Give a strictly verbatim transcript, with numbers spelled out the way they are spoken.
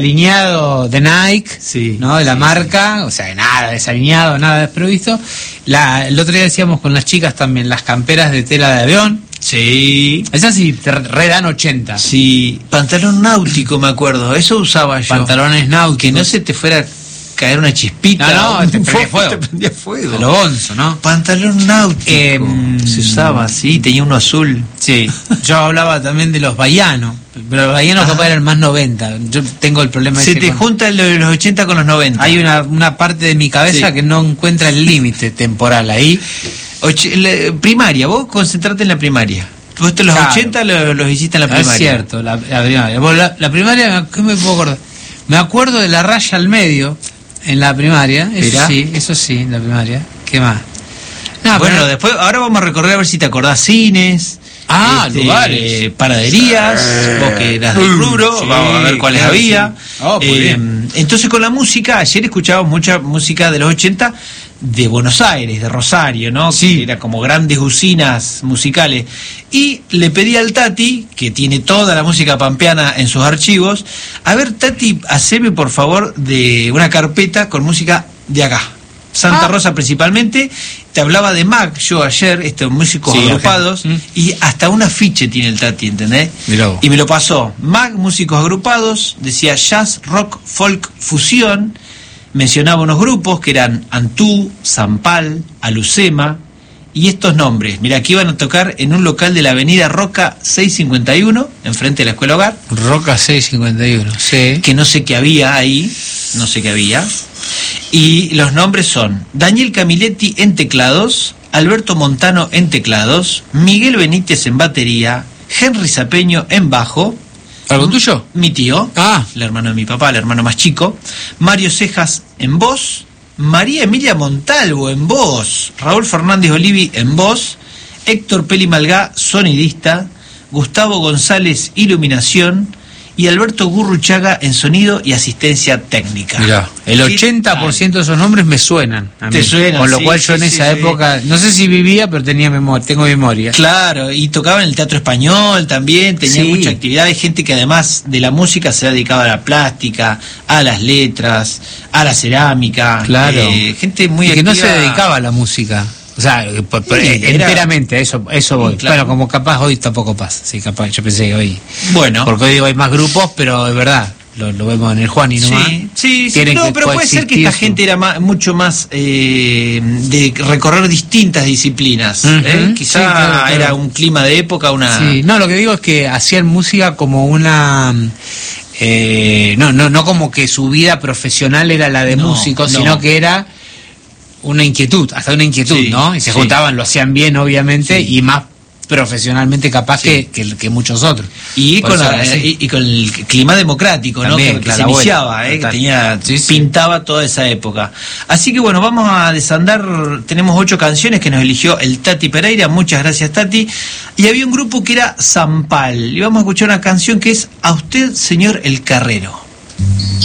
alineado de Nike, sí, ¿no? De la sí, marca, sí. O sea, nada desalineado, nada desprovisto. La, el otro día decíamos con las chicas también, las camperas de tela de avión. Sí. Esas sí te redan ochenta. Sí, pantalón náutico me acuerdo, eso usaba yo. Pantalones náuticos. Que no se te fuera a caer una chispita. No, no, te prendía fuego. Te prendía fuego. A lo bonzo, ¿no? Pantalón náutico. Eh, se usaba, sí, tenía uno azul. Sí, yo hablaba también de los baianos, pero los baianos capaz eran más noventa. Yo tengo el problema Se ese te con... junta lo de los ochenta con los noventa. Hay una, una parte de mi cabeza Sí. que no encuentra el límite temporal ahí. Oche, la, primaria, vos concentrate en la primaria. Vos te los Claro. ochenta los, los hiciste en la primaria. Es cierto, la, la primaria. Bueno, la, la primaria, ¿qué me puedo acordar? Me acuerdo de la raya al medio en la primaria. Eso Mirá. sí, eso sí, en la primaria. ¿Qué más? No, Bueno, pero- después, ahora vamos a recorrer a ver si te acordás cines. Ah, este, lugares. Panaderías, vos que eras del rubro, Sí, vamos a ver cuáles claro, había. sí. Oh, muy bien. Entonces con la música, ayer escuchábamos mucha música de los ochenta de Buenos Aires, de Rosario, ¿no? Sí. Que era como grandes usinas musicales. Y le pedí al Tati, que tiene toda la música pampeana en sus archivos, a ver, Tati, haceme por favor de una carpeta con música de acá. Santa Ah. Rosa principalmente. Te hablaba de Mac yo ayer, estos músicos Sí, agrupados, gente. y hasta un afiche tiene el Tati, ¿entendés? Mirá vos. Y me lo pasó. Mac, músicos agrupados, decía jazz, rock, folk, fusión. Mencionaba unos grupos que eran Antú, Zampal, Alucema, y estos nombres. Mira, aquí iban a tocar en un local de la avenida Roca seiscientos cincuenta y uno, enfrente de la Escuela Hogar, Roca seiscientos cincuenta y uno, sí. que no sé qué había ahí, no sé qué había. Y los nombres son Daniel Camiletti en teclados, Alberto Montano en teclados, Miguel Benítez en batería, Henry Zapeño en bajo, ¿Algo tuyo? mi tío, Ah. el hermano de mi papá, el hermano más chico, Mario Cejas en voz, María Emilia Montalvo en voz, Raúl Fernández Olivi en voz, Héctor Peli Malgá, sonidista, Gustavo González, iluminación, y Alberto Gurruchaga en sonido y asistencia técnica. Mirá, el ¿Qué ochenta por ciento de esos nombres me suenan. A Te mí. suenan, Con lo sí, cual yo sí, en sí, esa sí. época, no sé si vivía, pero tenía memoria, tengo memoria. Claro, y tocaba en el Teatro Español también, tenía Sí. mucha actividad. Hay gente que además de la música se ha dedicado a la plástica, a las letras, a la cerámica. Claro. eh, gente muy y que no activa. se dedicaba a la música. O sea, por- por- Sí, eh, era- enteramente, a eso, a eso voy. Sí, claro. Bueno, como capaz hoy tampoco pasa. Sí, capaz, yo pensé que hoy. Bueno. Porque hoy digo, hay más grupos, pero es verdad. Lo, lo vemos en el Juan y nomás. Sí, sí, sí. Tienen No, que pero puede ser que esta coexistir gente su- era ma- mucho más eh, de recorrer distintas disciplinas. Ujú, ¿eh? Quizá sí, claro, claro. era un clima de época, una... Sí, no, lo que digo es que hacían música como una... eh, no, no, no como que su vida profesional era la de No, músico, no. sino que era una inquietud, hasta una inquietud, Sí, ¿no? Y se sí. juntaban, lo hacían bien, obviamente, Sí. y más profesionalmente capaz Sí. que, que, que muchos otros. Y Por con, eso la- era así. y, y con el clima democrático, ¿no? También, Que, que claro, se bueno, iniciaba, ¿eh? Que total. tenía, Sí, sí. pintaba toda esa época. Así que bueno, vamos a desandar. Tenemos ocho canciones que nos eligió el Tati Pereira. Muchas gracias, Tati. Y había un grupo que era Zampal. Y vamos a escuchar una canción que es A usted, señor el Carrero.